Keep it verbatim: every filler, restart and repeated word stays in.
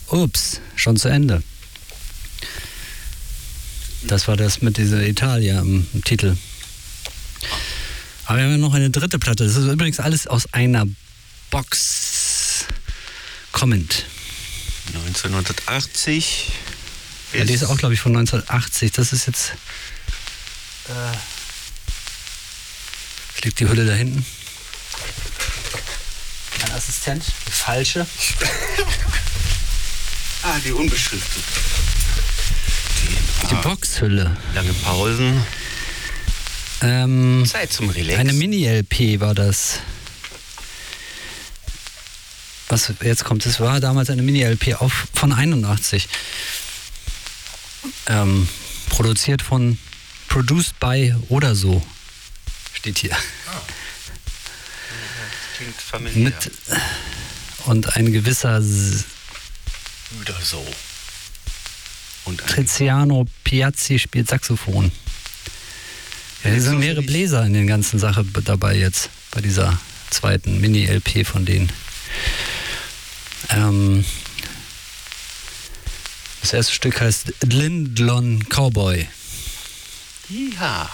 Ups, schon zu Ende. Das war das mit dieser Italia im, im Titel. Aber wir haben ja noch eine dritte Platte. Das ist übrigens alles aus einer Box kommend. neunzehnhundertachtzig. Ja, die ist auch, glaube ich, von neunzehnhundertachtzig. Das ist jetzt... Äh, liegt die Hülle da hinten. Mein Assistent, die falsche. Ah, die unbeschriftete. Die Boxhülle. Lange Pausen. Ähm, Zeit zum Relax. Eine Mini-L P war das. Was jetzt kommt, das war damals eine Mini-L P auf, von einundachtzig. Ähm, produziert von Produced by oder so. Steht hier. Ah. Klingt familiär. Mit, und ein gewisser S- Oder so. Und ein Tiziano Piazzi spielt Saxophon. Ja, hier sind mehrere Bläser in der ganzen Sache dabei jetzt, bei dieser zweiten Mini-L P von denen. Ähm, das erste Stück heißt Lindlon Cowboy. Ja.